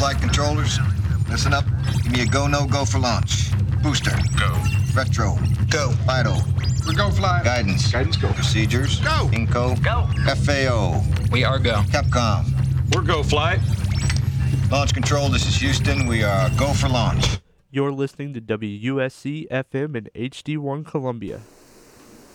flight controllers, listen up. Give me a go, no go for launch. Booster. Go. Retro. Go. Vital. We're go fly. Guidance. Guidance go. Procedures. Go. Inco. Go. FAO. We are go. Capcom. We're go fly. Launch control, this is Houston. We are go for launch. You're listening to WUSC FM and HD1 Columbia.